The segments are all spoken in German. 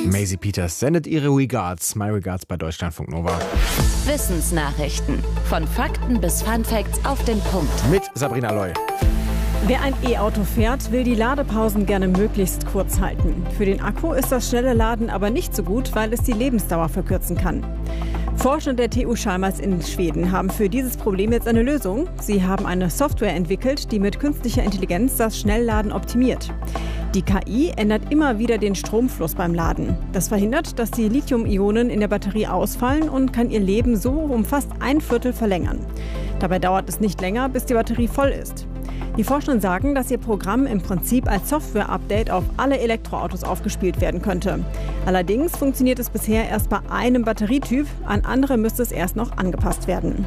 Maisie Peters sendet ihre Regards. My Regards bei Deutschlandfunk Nova. Wissensnachrichten. Von Fakten bis Funfacts auf den Punkt. Mit Sabrina Loy. Wer ein E-Auto fährt, will die Ladepausen gerne möglichst kurz halten. Für den Akku ist das schnelle Laden aber nicht so gut, weil es die Lebensdauer verkürzen kann. Forscher der TU Chalmers in Schweden haben für dieses Problem jetzt eine Lösung. Sie haben eine Software entwickelt, die mit künstlicher Intelligenz das Schnellladen optimiert. Die KI ändert immer wieder den Stromfluss beim Laden. Das verhindert, dass die Lithium-Ionen in der Batterie ausfallen und kann ihr Leben so um fast 1/4 verlängern. Dabei dauert es nicht länger, bis die Batterie voll ist. Die Forscher sagen, dass ihr Programm im Prinzip als Software-Update auf alle Elektroautos aufgespielt werden könnte. Allerdings funktioniert es bisher erst bei einem Batterietyp, an andere müsste es erst noch angepasst werden.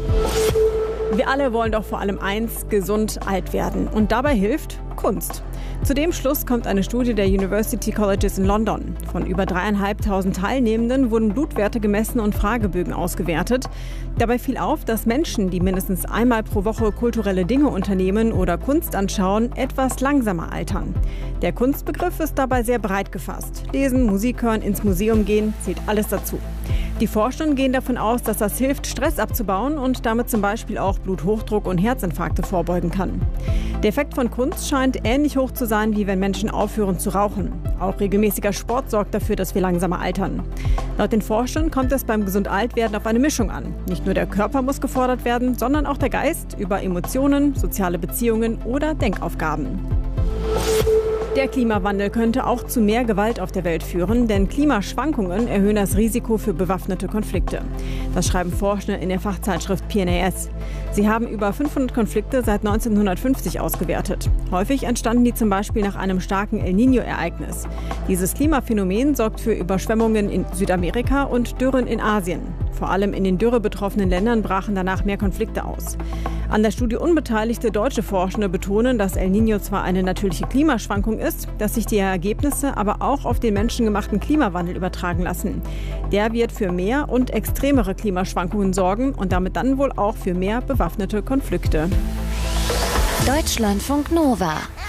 Wir alle wollen doch vor allem eins, gesund alt werden. Und dabei hilft Kunst. Zu dem Schluss kommt eine Studie der University Colleges in London. Von über 3.500 Teilnehmenden wurden Blutwerte gemessen und Fragebögen ausgewertet. Dabei fiel auf, dass Menschen, die mindestens einmal pro Woche kulturelle Dinge unternehmen oder Kunst anschauen, etwas langsamer altern. Der Kunstbegriff ist dabei sehr breit gefasst. Lesen, Musik hören, ins Museum gehen, zählt alles dazu. Die Forscher gehen davon aus, dass das hilft, Stress abzubauen und damit zum Beispiel auch Bluthochdruck und Herzinfarkte vorbeugen kann. Der Effekt von Kunst scheint ähnlich hoch zu sein, wie wenn Menschen aufhören zu rauchen. Auch regelmäßiger Sport sorgt dafür, dass wir langsamer altern. Laut den Forschern kommt es beim Gesund-Alt-Werden auf eine Mischung an. Nicht nur der Körper muss gefordert werden, sondern auch der Geist über Emotionen, soziale Beziehungen oder Denkaufgaben. Der Klimawandel könnte auch zu mehr Gewalt auf der Welt führen, denn Klimaschwankungen erhöhen das Risiko für bewaffnete Konflikte. Das schreiben Forscher in der Fachzeitschrift PNAS. Sie haben über 500 Konflikte seit 1950 ausgewertet. Häufig entstanden die zum Beispiel nach einem starken El Niño-Ereignis. Dieses Klimaphänomen sorgt für Überschwemmungen in Südamerika und Dürren in Asien. Vor allem in den dürrebetroffenen Ländern brachen danach mehr Konflikte aus. An der Studie unbeteiligte deutsche Forschende betonen, dass El Niño zwar eine natürliche Klimaschwankung ist, dass sich die Ergebnisse aber auch auf den menschengemachten Klimawandel übertragen lassen. Der wird für mehr und extremere Klimaschwankungen sorgen und damit dann wohl auch für mehr bewaffnete Konflikte. Deutschlandfunk Nova.